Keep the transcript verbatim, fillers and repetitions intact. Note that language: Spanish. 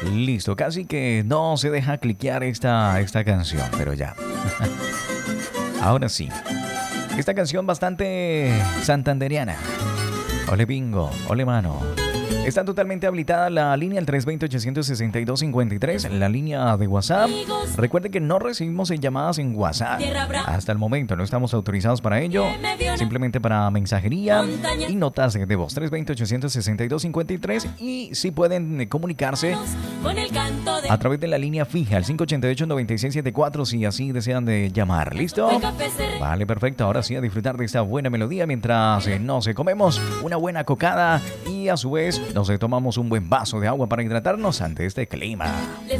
Listo, casi que no se deja cliquear esta, esta canción, pero ya. Ahora sí. Esta canción bastante santanderiana. Ole bingo, ole mano. Está totalmente habilitada la línea el tres dos cero, ocho seis dos, cinco tres, la línea de WhatsApp. Recuerde que no recibimos llamadas en WhatsApp. Hasta el momento no estamos autorizados para ello. Simplemente para mensajería y notas de voz. tres dos cero, ocho seis dos, cinco tres. Y si pueden comunicarse a través de la línea fija, el cinco ocho ocho, nueve seis siete cuatro, si así desean de llamar. ¿Listo? Vale, perfecto. Ahora sí, a disfrutar de esta buena melodía mientras eh, nos comemos una buena cocada y a su vez nos tomamos un buen vaso de agua para hidratarnos ante este clima.